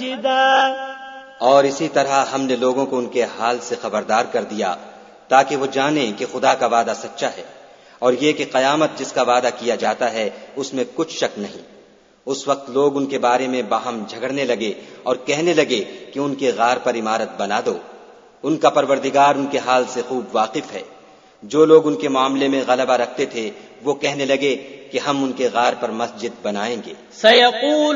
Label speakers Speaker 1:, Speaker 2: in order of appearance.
Speaker 1: मस्जिदा।
Speaker 2: और इसी तरह हमने लोगों को उनके हाल से खबरदार कर दिया ताकि वो जाने कि खुदा का वादा सच्चा है और ये कि कयामत जिसका वादा किया जाता है उसमें कुछ शक नहीं। उस वक्त लोग उनके बारे में बाहम झगड़ने लगे और कहने लगे कि उनके गार पर इमारत बना दो। उनका परवरदिगार उनके हाल से खूब वाकिफ है। जो लोग उनके मामले में गलबा रखते थे वो कहने लगे कि हम उनके गार पर मस्जिद बनाएंगे।